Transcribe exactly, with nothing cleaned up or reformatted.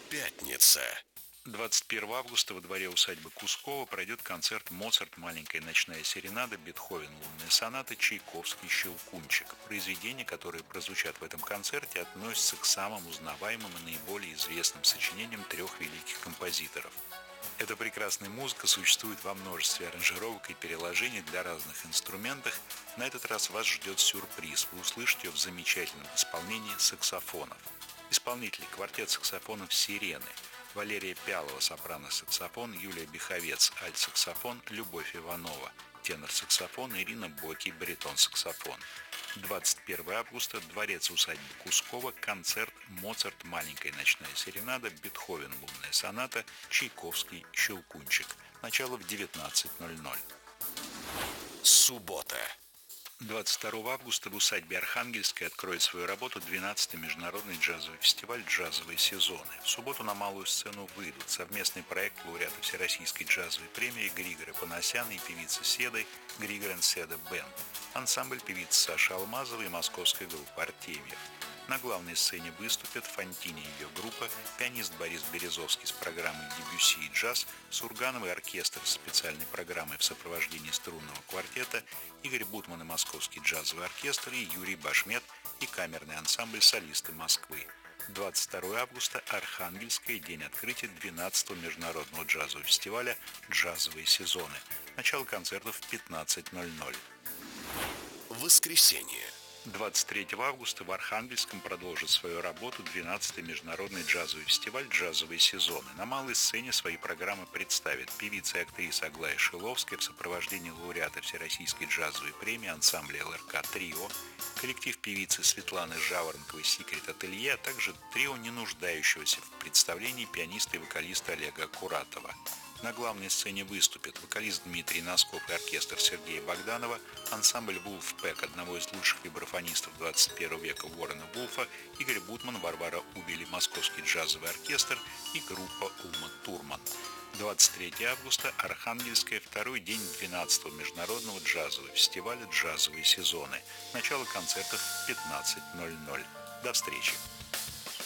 Пятница. двадцать первого августа во дворе усадьбы Кускова пройдет концерт «Моцарт. Маленькая ночная серенада», Бетховен, лунная соната, Чайковский, «Щелкунчик». Произведения, которые прозвучат в этом концерте, относятся к самым узнаваемым и наиболее известным сочинениям трех великих композиторов. Эта прекрасная музыка существует во множестве аранжировок и переложений для разных инструментов. На этот раз вас ждет сюрприз. Вы услышите ее в замечательном исполнении саксофонов. Исполнители: квартет саксофонов «Сирены», Валерия Пялова, сопрано-саксофон, Юлия Беховец, альт-саксофон, Любовь Иванова, тенор-саксофон, Ирина Боки, баритон-саксофон. двадцать первого августа, дворец усадьбы Кускова, концерт «Моцарт. Маленькая ночная серенада», Бетховен, лунная соната, Чайковский, «Щелкунчик». Начало в девятнадцать ноль ноль. Суббота. двадцать второго августа в усадьбе Архангельской откроет свою работу двенадцатый международный джазовый фестиваль «Джазовые сезоны». В субботу на малую сцену выйдут совместный проект лауреата Всероссийской джазовой премии Григоря Панасяна и певицы Седы Григор энд Седа Бенд, ансамбль певицы Саши Алмазовой и московская группа «Артемьев». На главной сцене выступят Фонтини и ее группа, пианист Борис Березовский с программой «Дебюсси и джаз», Сургановый оркестр с специальной программой в сопровождении струнного квартета, Игорь Бутман и Московский джазовый оркестр и Юрий Башмет и камерный ансамбль «Солисты Москвы». двадцать второго августа, Архангельская, день открытия двенадцатого международного джазового фестиваля «Джазовые сезоны». Начало концертов в пятнадцать ноль ноль. Воскресенье. двадцать третьего августа в Архангельском продолжит свою работу двенадцатый международный джазовый фестиваль «Джазовые сезоны». На малой сцене свои программы представит певица и актриса Аглая Шиловская в сопровождении лауреата Всероссийской джазовой премии ансамбля эл эр ка «Трио», коллектив певицы Светланы Жаворонковой «Секрет Ателье», а также трио, не нуждающегося в представлении, пианиста и вокалиста Олега Куратова. На главной сцене выступят вокалист Дмитрий Носков и оркестр Сергея Богданова, ансамбль «Вулфпек», одного из лучших вибрафонистов двадцать первого века Уоррена Вулфа, Игорь Бутман, Варвара Убели, Московский джазовый оркестр и группа Ума Турман. двадцать третьего августа, Архангельская, второй день двенадцатого международного джазового фестиваля «Джазовые сезоны». Начало концертов в пятнадцать ноль ноль. До встречи!